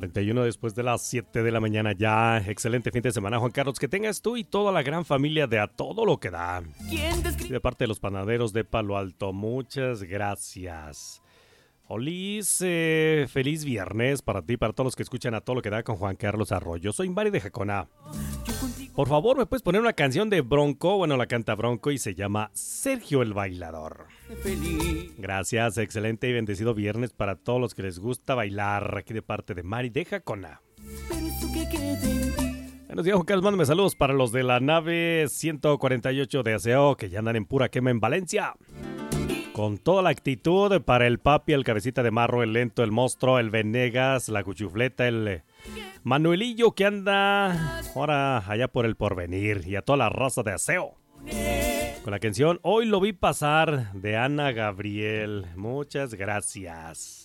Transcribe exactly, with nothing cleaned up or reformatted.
cuarenta y uno después de las siete de la mañana ya. Excelente fin de semana, Juan Carlos. Que tengas tú y toda la gran familia de A Todo Lo Que Da. Y de parte de los panaderos de Palo Alto, muchas gracias. Olis, eh, feliz viernes para ti, para todos los que escuchan A Todo Lo Que Da con Juan Carlos Arroyo. Soy Mari de Jacona. Por favor, ¿me puedes poner una canción de Bronco? Bueno, la canta Bronco y se llama Sergio el Bailador. Gracias, excelente y bendecido viernes para todos los que les gusta bailar. Aquí de parte de Mari de Jacona. Buenos días, Juan Carlos. Mándame saludos para los de la nave ciento cuarenta y ocho de Aseo que ya andan en pura quema en Valencia. Con toda la actitud para el papi, el cabecita de marro, el lento, el monstruo, el Venegas, la cuchufleta, el Manuelillo que anda ahora allá por el Porvenir y a toda la raza de Aseo. Con la canción Hoy Lo Vi Pasar de Ana Gabriel. Muchas gracias.